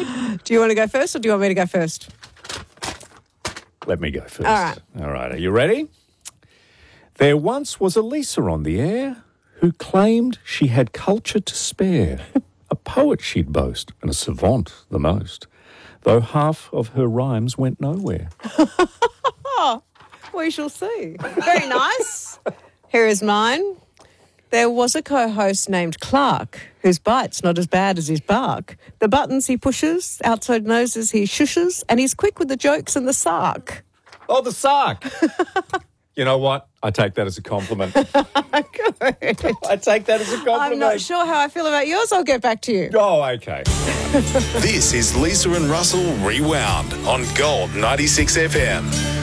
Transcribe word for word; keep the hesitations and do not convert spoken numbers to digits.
Do you want to go first or do you want me to go first? Let me go first. All right. All right, are you ready? There once was a Lisa on the air who claimed she had culture to spare. A poet she'd boast and a savant the most, though half of her rhymes went nowhere. We shall see. Very nice. Here is mine. There was a co-host named Clark whose bite's not as bad as his bark. The buttons he pushes, outside noses he shushes, and he's quick with the jokes and the sark. Oh, the sark. You know what? I take that as a compliment. Good. I take that as a compliment. I'm not sure how I feel about yours. I'll get back to you. Oh, okay. This is Lisa and Russell Rewound on Gold ninety-six F M.